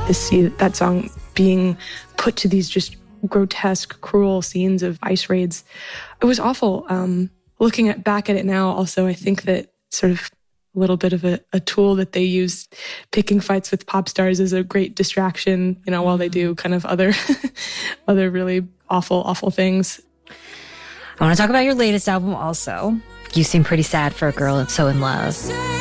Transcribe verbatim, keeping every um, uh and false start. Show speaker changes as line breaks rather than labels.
To see that song being put to these just grotesque, cruel scenes of ICE raids, it was awful. Um, looking at, back at it now, also, I think that sort of a little bit of a, a tool that they use, picking fights with pop stars, is a great distraction, you know, while they do kind of other, other really awful, awful things.
I want to talk about your latest album also. You seem pretty sad for a girl so in love.